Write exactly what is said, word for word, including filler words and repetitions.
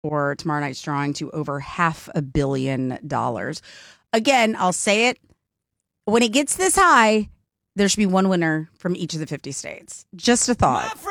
for tomorrow night's drawing to over half a billion dollars. Again, I'll say it. When it gets this high, there should be one winner from each of the fifty states. Just a thought.